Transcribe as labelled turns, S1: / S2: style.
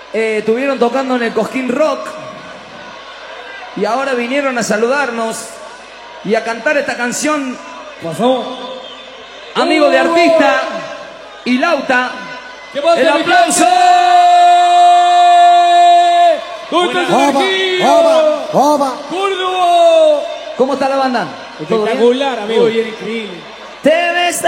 S1: Estuvieron tocando en el Cosquín Rock y ahora vinieron a saludarnos y a cantar esta canción.
S2: Pasó.
S1: Amigo de artista y Lauta.
S2: El aplauso.
S1: ¿Cómo está la banda?
S2: Espectacular, amigo. Muy bien, increíble.
S1: Te ves